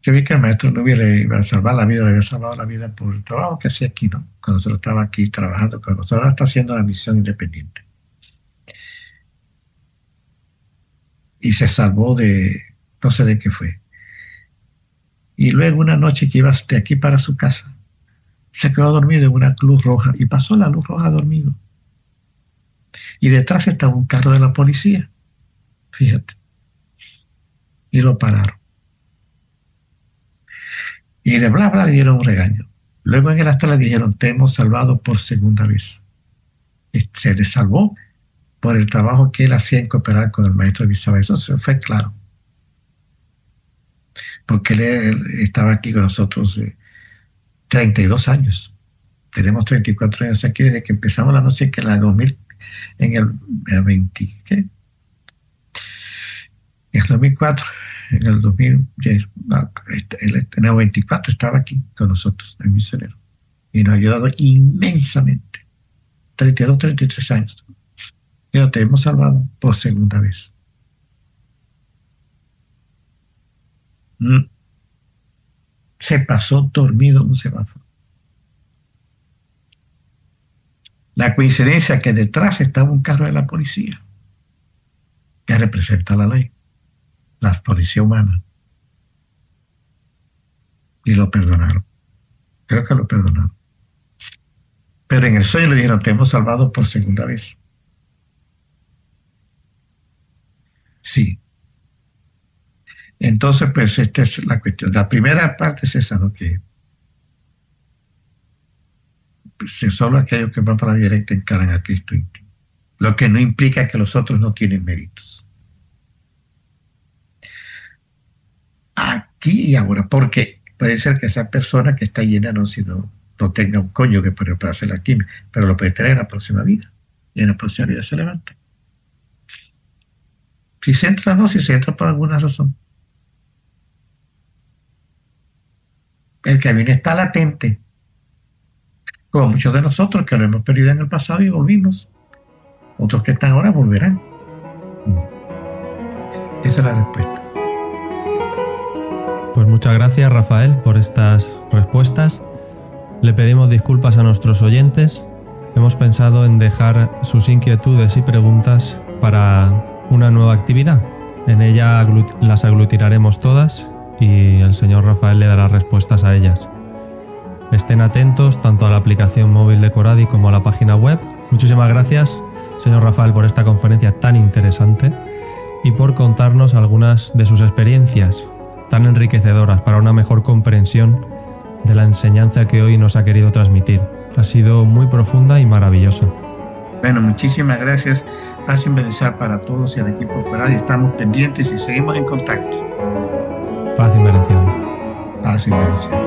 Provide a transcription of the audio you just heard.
Yo vi que el maestro no iba a salvar la vida, le había salvado la vida por el trabajo que hacía aquí, ¿no? Cuando nosotros estaba aquí trabajando con nosotros, ahora está haciendo la misión independiente. Y se salvó de, no sé de qué fue. Y luego una noche que iba de aquí para su casa, se quedó dormido en una luz roja y pasó la luz roja dormido. Y detrás estaba un carro de la policía, fíjate. Y lo pararon. Y de bla, bla, le dieron un regaño. Luego en el hasta le dijeron, te hemos salvado por segunda vez. Y se le salvó por el trabajo que él hacía en cooperar con el maestro Evisaba. Eso fue claro. Porque él estaba aquí con nosotros 32 años. Tenemos 34 años aquí desde que empezamos la noche que en la 2000, en el 20, ¿qué? En el 2004, en el 2000, en el 24 estaba aquí con nosotros, el misionero. Y nos ha ayudado inmensamente. 32, 33 años. Y nos hemos salvado por segunda vez. Se pasó dormido en un semáforo. La coincidencia que detrás estaba un carro de la policía que representa la ley, la policía humana. Y lo perdonaron. Creo que lo perdonaron. Pero en el sueño le dijeron, te hemos salvado por segunda vez. Sí. Entonces, pues, esta es la cuestión. La primera parte es esa, ¿no? Que solo aquellos que van para la directa encaran a Cristo íntimo. Lo que no implica que los otros no tienen méritos. Aquí y ahora, porque puede ser que esa persona que está llena no tenga un coño que para hacer la química, pero lo puede tener en la próxima vida. Y en la próxima vida se levanta. Si se entra, no, si se entra por alguna razón. El camino está latente. Como muchos de nosotros que lo hemos perdido en el pasado y volvimos. Otros que están ahora volverán. Esa es la respuesta. Pues muchas gracias, Rafael, por estas respuestas. Le pedimos disculpas a nuestros oyentes. Hemos pensado en dejar sus inquietudes y preguntas para una nueva actividad. En ella las aglutinaremos todas y el señor Rafael le dará respuestas a ellas. Estén atentos tanto a la aplicación móvil de Coradi como a la página web. Muchísimas gracias, señor Rafael, por esta conferencia tan interesante y por contarnos algunas de sus experiencias tan enriquecedoras para una mejor comprensión de la enseñanza que hoy nos ha querido transmitir. Ha sido muy profunda y maravillosa. Bueno, muchísimas gracias. Paz y bendición para todos y al equipo Coradi. Estamos pendientes y seguimos en contacto. Paz y bendición. Paz y bendición.